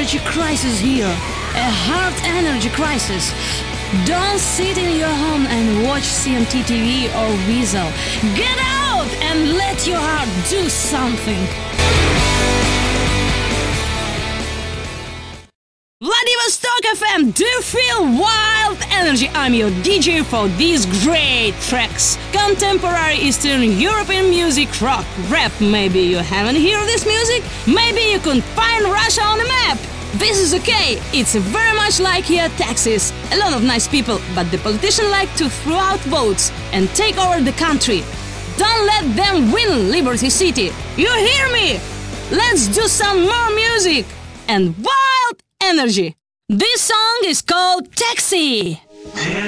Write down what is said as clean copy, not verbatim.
energy crisis here. A hard energy crisis. Don't sit in your home and watch CMT TV or Weasel. Get out and let your heart do something. Vladivostok FM, do you feel wild energy? I'm your DJ for these great tracks. Contemporary Eastern European music, rock, rap. Maybe you haven't heard this music? Maybe you couldn't find Russia on the map. This is okay, it's very much like here Texas. A lot of nice people, but the politicians like to throw out votes and take over the country. Don't let them win Liberty City. You hear me? Let's do some more music and wild energy. This song is called Taxi.